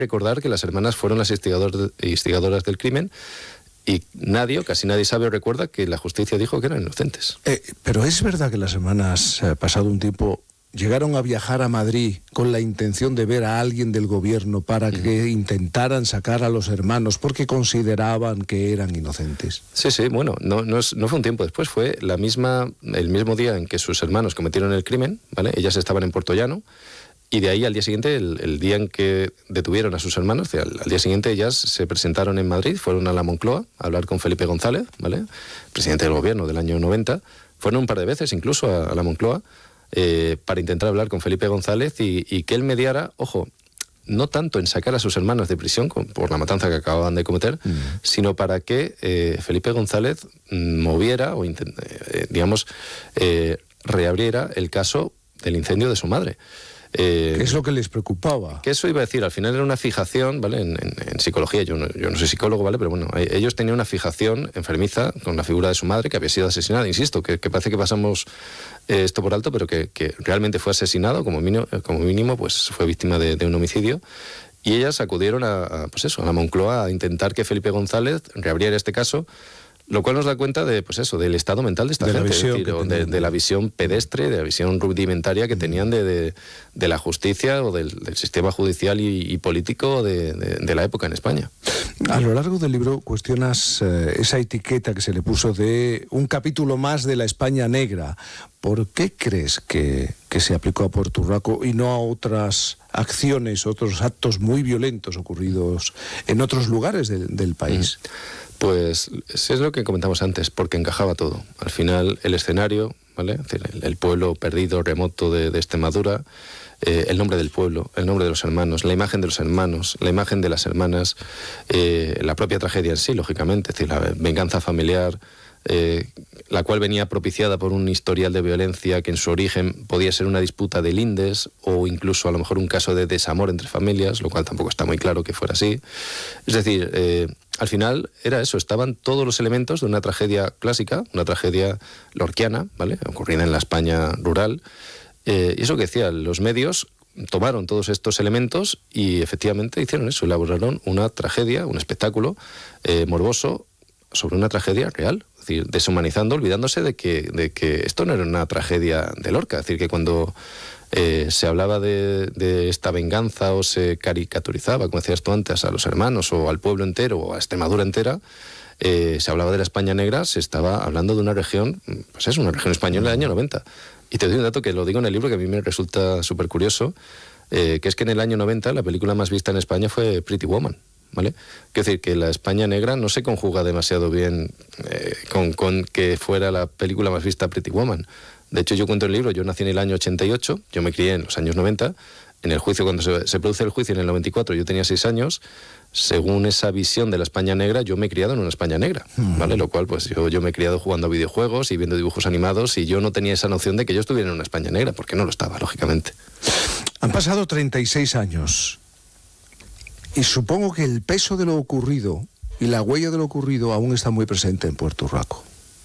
recordar que las hermanas fueron las instigadoras del crimen y nadie, o casi nadie sabe o recuerda que la justicia dijo que eran inocentes. Pero es verdad que las hermanas, pasado un tiempo, llegaron a viajar a Madrid con la intención de ver a alguien del gobierno para que intentaran sacar a los hermanos porque consideraban que eran inocentes. Sí, bueno, no fue un tiempo después, fue el mismo día en que sus hermanos cometieron el crimen, ¿vale? Ellas estaban en Puertollano y de ahí al día siguiente, el día en que detuvieron a sus hermanos, al día siguiente ellas se presentaron en Madrid, fueron a la Moncloa a hablar con Felipe González, ¿vale? Presidente del gobierno del año 90, fueron un par de veces incluso a la Moncloa, para intentar hablar con Felipe González y que él mediara, ojo, no tanto en sacar a sus hermanos de prisión por la matanza que acababan de cometer, sino para que Felipe González moviera o reabriera el caso del incendio de su madre. ¿Qué es lo que les preocupaba? Que eso iba a decir, al final era una fijación, ¿vale? En psicología, yo no soy psicólogo, ¿vale? Pero bueno, ellos tenían una fijación enfermiza con la figura de su madre que había sido asesinada. Insisto, que parece que pasamos esto por alto, pero que realmente fue asesinado, como mínimo, pues fue víctima de un homicidio. Y ellas acudieron a la Moncloa a intentar que Felipe González reabriera este caso, lo cual nos da cuenta del estado mental de esta gente, de la visión pedestre, de la visión rudimentaria que tenían de la justicia o del sistema judicial y político de la época en España. A lo largo del libro cuestionas esa etiqueta que se le puso de un capítulo más de la España negra. ¿Por qué crees que se aplicó a Puerto Urraco y no a otras acciones, otros actos muy violentos ocurridos en otros lugares del país? Pues es lo que comentamos antes, porque encajaba todo. Al final, el escenario, ¿vale? Es decir, el pueblo perdido, remoto de Extremadura, el nombre del pueblo, el nombre de los hermanos, la imagen de los hermanos, la imagen de las hermanas, la propia tragedia en sí, lógicamente, es decir, la venganza familiar, la cual venía propiciada por un historial de violencia que en su origen podía ser una disputa de lindes o incluso a lo mejor un caso de desamor entre familias, lo cual tampoco está muy claro que fuera así. Es decir, al final era eso, estaban todos los elementos de una tragedia clásica, una tragedia lorquiana, ¿vale? Ocurrida en la España rural. Y eso que decía, los medios tomaron todos estos elementos y efectivamente hicieron eso, elaboraron una tragedia, un espectáculo morboso sobre una tragedia real. Es decir, deshumanizando, olvidándose de que esto no era una tragedia de Lorca. Es decir, que cuando se hablaba de esta venganza o se caricaturizaba, como decías tú antes, a los hermanos o al pueblo entero o a Extremadura entera, se hablaba de la España negra, se estaba hablando de una región, pues es una región española del año 90. Y te doy un dato que lo digo en el libro que a mí me resulta súper curioso, que es que en el año 90 la película más vista en España fue Pretty Woman. ¿Vale? Quiero decir que la España negra no se conjuga demasiado bien con que fuera la película más vista Pretty Woman. De hecho, yo cuento en el libro, yo nací en el año 88, yo me crié en los años 90, en el juicio, cuando se produce el juicio en el 94, yo tenía 6 años, según esa visión de la España negra, yo me he criado en una España negra, ¿vale? Lo cual, pues yo me he criado jugando a videojuegos y viendo dibujos animados y yo no tenía esa noción de que yo estuviera en una España negra, porque no lo estaba, lógicamente. Han pasado 36 años. Y supongo que el peso de lo ocurrido y la huella de lo ocurrido aún está muy presente en Puerto Urraco.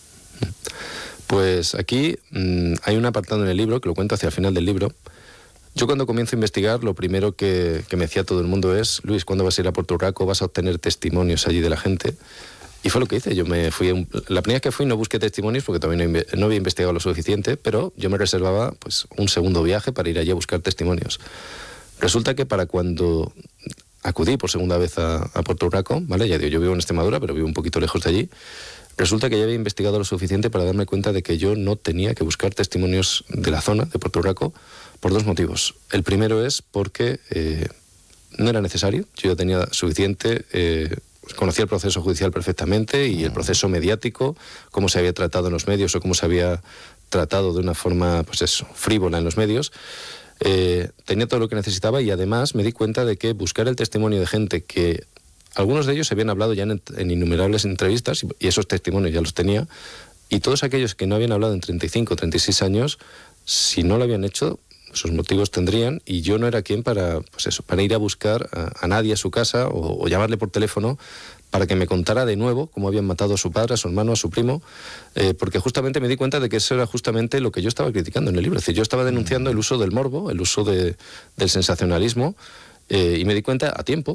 Pues aquí hay un apartado en el libro, que lo cuento hacia el final del libro. Yo cuando comienzo a investigar, lo primero que me decía todo el mundo es: Luis, ¿cuándo vas a ir a Puerto Urraco? ¿Vas a obtener testimonios allí de la gente? Y fue lo que hice. Yo me fui la primera vez que fui no busqué testimonios porque todavía no había investigado lo suficiente, pero yo me reservaba pues un segundo viaje para ir allí a buscar testimonios. Resulta que para cuando acudí por segunda vez a Puerto Urraco, ¿vale? Ya digo, yo vivo en Extremadura, pero vivo un poquito lejos de allí. Resulta que ya había investigado lo suficiente para darme cuenta de que yo no tenía que buscar testimonios de la zona de Puerto Urraco por 2 motivos. El primero es porque no era necesario. Yo ya tenía suficiente, conocía el proceso judicial perfectamente y el proceso mediático, cómo se había tratado en los medios o cómo se había tratado de una forma, pues eso, frívola en los medios. Tenía todo lo que necesitaba y además me di cuenta de que buscar el testimonio de gente que algunos de ellos se habían hablado ya en innumerables entrevistas y esos testimonios ya los tenía, y todos aquellos que no habían hablado en 35 o 36 años, si no lo habían hecho, sus motivos tendrían, y yo no era quien para ir a buscar a nadie a su casa o llamarle por teléfono para que me contara de nuevo cómo habían matado a su padre, a su hermano, a su primo, porque justamente me di cuenta de que eso era justamente lo que yo estaba criticando en el libro. Es decir, yo estaba denunciando el uso del morbo, el uso del sensacionalismo, Y me di cuenta a tiempo,